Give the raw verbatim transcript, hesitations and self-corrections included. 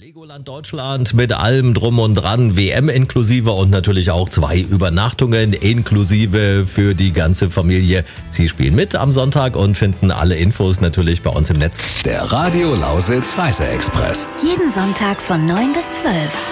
Legoland Deutschland mit allem drum und dran, W M inklusive und natürlich auch zwei Übernachtungen inklusive für die ganze Familie. Sie spielen mit am Sonntag und finden alle Infos natürlich bei uns im Netz. Der Radio Lausitz Reise-Express. Jeden Sonntag von neun bis zwölf.